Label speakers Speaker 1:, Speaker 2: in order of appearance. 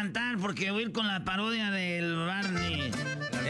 Speaker 1: cantar porque voy a ir con la parodia del Barney.